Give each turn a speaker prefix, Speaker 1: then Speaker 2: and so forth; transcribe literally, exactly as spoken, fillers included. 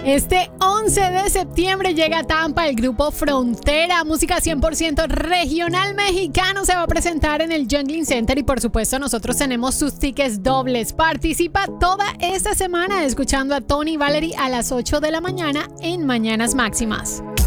Speaker 1: Este once de septiembre llega a Tampa el grupo Frontera, música cien por ciento regional mexicano, se va a presentar en el Junglin Center y por supuesto nosotros tenemos sus tickets dobles. Participa toda esta semana escuchando a Tony y Valerie a las ocho de la mañana en Mañanas Máximas.